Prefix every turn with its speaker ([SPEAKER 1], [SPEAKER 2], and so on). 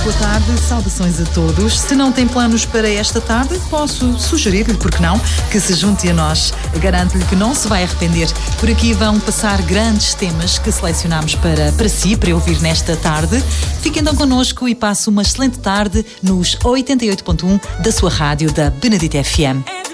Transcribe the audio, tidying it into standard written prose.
[SPEAKER 1] boa tarde, saudações a todos. Se não tem planos para esta tarde, posso sugerir-lhe, porque não, que se junte a nós. Garanto-lhe que não se vai arrepender. Por aqui vão passar grandes temas que selecionámos para si, para ouvir nesta tarde. Fique então connosco e passe uma excelente tarde nos 88.1 da sua rádio da Benedita FM.